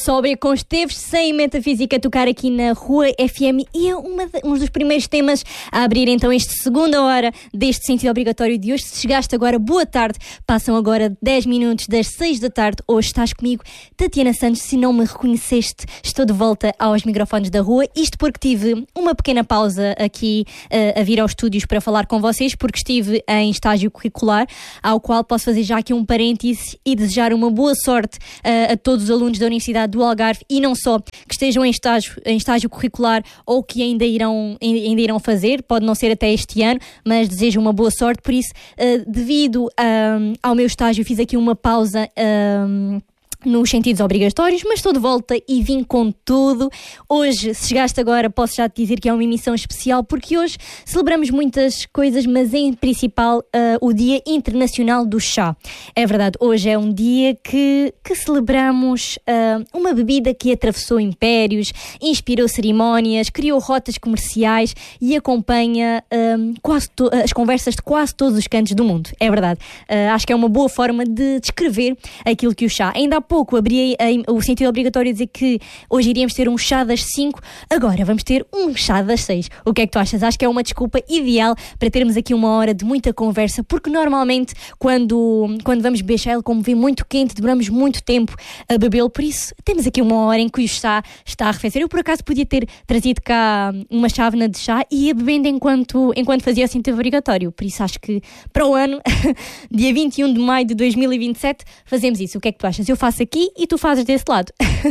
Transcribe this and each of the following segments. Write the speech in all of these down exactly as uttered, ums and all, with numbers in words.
Sóbria com Esteves, sem metafísica, tocar aqui na Rua F M, e é uma de, um dos primeiros temas a abrir então esta segunda hora deste sentido obrigatório de hoje. Se chegaste agora, boa tarde, passam agora dez minutos das seis da tarde, hoje estás comigo, Tatiana Santos. Se não me reconheceste, estou de volta aos microfones da rua, isto porque tive uma pequena pausa aqui uh, a vir aos estúdios para falar com vocês, porque estive em estágio curricular, ao qual posso fazer já aqui um parêntese e desejar uma boa sorte uh, a todos os alunos da Universidade do Algarve, e não só, que estejam em estágio, em estágio curricular ou que ainda irão, ainda irão fazer, pode não ser até este ano, mas desejo uma boa sorte. Por isso, uh, devido um, ao meu estágio, fiz aqui uma pausa um, nos sentidos obrigatórios, mas estou de volta e vim com tudo. Hoje, se chegaste agora, posso já te dizer que é uma emissão especial, porque hoje celebramos muitas coisas, mas em principal uh, o Dia Internacional do Chá. É verdade, hoje é um dia que, que celebramos uh, uma bebida que atravessou impérios, inspirou cerimónias, criou rotas comerciais e acompanha um, quase to- as conversas de quase todos os cantos do mundo. É verdade, uh, acho que é uma boa forma de descrever aquilo que o chá. Ainda há pouco abri a, a, o sentido obrigatório a dizer que hoje iríamos ter um chá das cinco, agora vamos ter um chá das seis. O que é que tu achas? Acho que é uma desculpa ideal para termos aqui uma hora de muita conversa, porque normalmente quando, quando vamos beber chá, ele, como vem muito quente, demoramos muito tempo a bebê-lo, por isso temos aqui uma hora em que o chá está a arrefecer. Eu por acaso podia ter trazido cá uma chávena de chá e ia bebendo enquanto, enquanto fazia o sentido obrigatório, por isso acho que para o ano, dia vinte e um de maio de dois mil e vinte e sete, fazemos isso. O que é que tu achas? Eu faço aqui e tu fazes desse lado.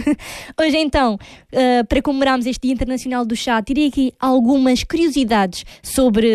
Hoje então, uh, para comemorarmos este Dia Internacional do Chá, tirei aqui algumas curiosidades sobre...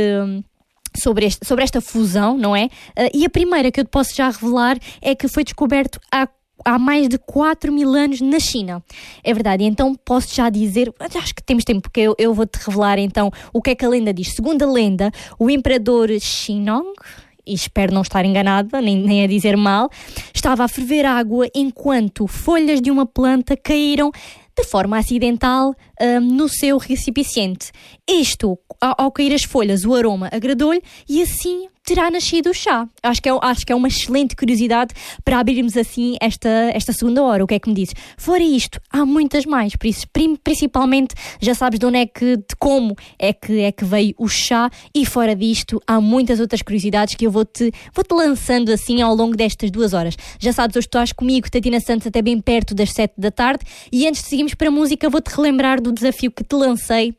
Sobre, este, sobre esta fusão, não é? Uh, e a primeira que eu te posso já revelar é que foi descoberto há há mais de quatro mil anos na China. É verdade, então posso já dizer, acho que temos tempo, porque eu, eu vou-te revelar então o que é que a lenda diz. Segundo a lenda, o imperador Xinong, e espero não estar enganada, nem, nem a dizer mal, estava a ferver água enquanto folhas de uma planta caíram de forma acidental um, no seu recipiente. Isto, ao, ao cair as folhas, o aroma agradou-lhe e assim terá nascido o chá. Acho que, é, acho que é uma excelente curiosidade para abrirmos assim esta, esta segunda hora. O que é que me dizes? Fora isto, há muitas mais, por isso principalmente já sabes de onde é que, de como é que, é que veio o chá, e fora disto há muitas outras curiosidades que eu vou-te, vou-te lançando assim ao longo destas duas horas. Já sabes, hoje estás comigo, Tatiana Santos, até bem perto das sete da tarde, e antes de seguirmos para a música vou-te relembrar do desafio que te lancei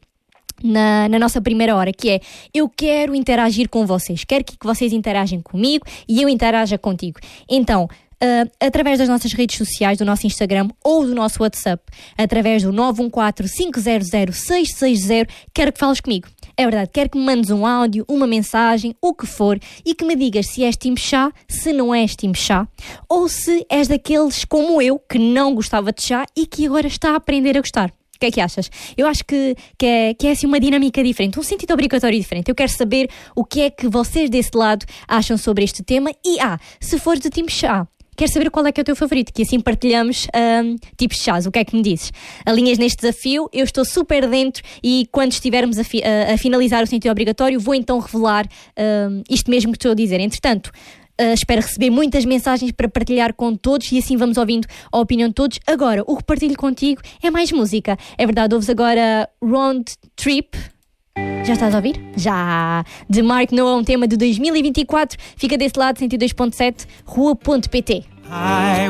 Na, na nossa primeira hora, que é: eu quero interagir com vocês, quero que vocês interagem comigo e eu interaja contigo. Então, uh, através das nossas redes sociais, do nosso Instagram ou do nosso WhatsApp, através do nove um quatro, cinco zero zero, seis seis zero, quero que fales comigo. É verdade, quero que me mandes um áudio, uma mensagem, o que for, e que me digas se és time chá, se não és time chá, ou se és daqueles como eu, que não gostava de chá e que agora está a aprender a gostar. O que é que achas? Eu acho que, que, é, que é assim uma dinâmica diferente, um sentido obrigatório diferente. Eu quero saber o que é que vocês desse lado acham sobre este tema. E, ah, se fores de time chá, quero saber qual é que é o teu favorito, que assim partilhamos um, tipos de chás. O que é que me dizes? Alinhas neste desafio, eu estou super dentro, e quando estivermos a, fi- a, a finalizar o sentido obrigatório, vou então revelar um, isto mesmo que estou a dizer. Entretanto, Uh, espero receber muitas mensagens para partilhar com todos, e assim vamos ouvindo a opinião de todos. Agora, o que partilho contigo é mais música. É verdade, ouves agora Round Trip. Já estás a ouvir? Já! De Mark Noah, um tema de dois mil e vinte e quatro. Fica desse lado, cento e dois ponto sete, rua ponto pt. I